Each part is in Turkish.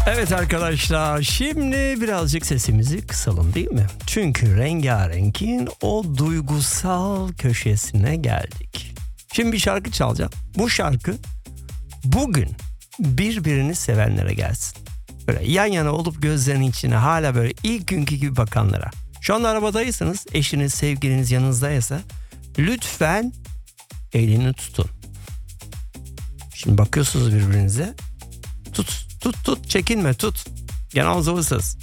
Evet arkadaşlar, şimdi birazcık sesimizi kısalım değil mi? Çünkü Rengarenk'in o duygusal köşesine geldik. Şimdi bir şarkı çalacağım. Bu şarkı bugün birbirini sevenlere gelsin. Böyle yan yana olup gözlerinin içine hala böyle ilk günkü gibi bakanlara. Şu anda arabadaysanız, eşiniz, sevgiliniz yanınızdaysa lütfen elini tutun. Şimdi bakıyorsunuz birbirinize. Tut, çekinme, tut. Genel zavısız.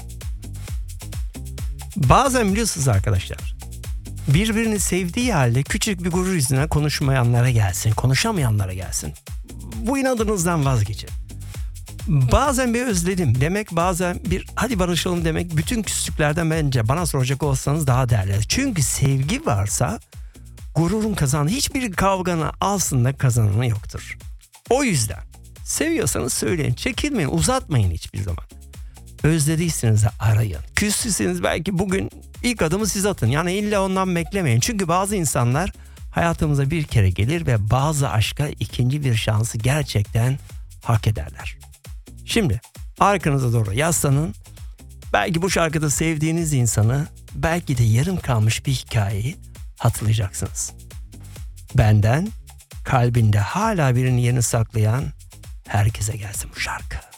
Bazen biliyorsunuz arkadaşlar, birbirini sevdiği halde küçük bir gurur yüzünden konuşmayanlara gelsin, konuşamayanlara gelsin. Bu inadınızdan vazgeçin. Bazen bir özledim demek, bazen bir hadi barışalım demek, bütün küslüklerden bence bana soracak olsanız daha değerli. Çünkü sevgi varsa gururun kazanı, hiçbir kavganın aslında kazananı yoktur. O yüzden seviyorsanız söyleyin, çekinmeyin, uzatmayın hiçbir zaman. Özlediyseniz de arayın. Küstüyseniz belki bugün ilk adımı siz atın. Yani illa ondan beklemeyin. Çünkü bazı insanlar hayatımıza bir kere gelir ve bazı aşka ikinci bir şansı gerçekten hak ederler. Şimdi arkanıza doğru yaslanın. Belki bu şarkıda sevdiğiniz insanı, belki de yarım kalmış bir hikayeyi hatırlayacaksınız. Benden kalbinde hala birinin yerini saklayan herkese gelsin bu şarkı.